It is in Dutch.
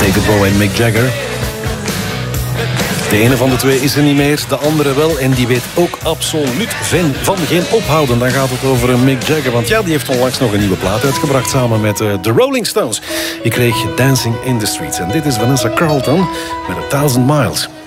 David Bowie en Mick Jagger. De ene van de twee is er niet meer, de andere wel. En die weet ook absoluut van geen ophouden. Dan gaat het over Mick Jagger. Want ja, die heeft onlangs nog een nieuwe plaat uitgebracht samen met de Rolling Stones. Je kreeg Dancing in the Streets. En dit is Vanessa Carlton met 1000 Miles.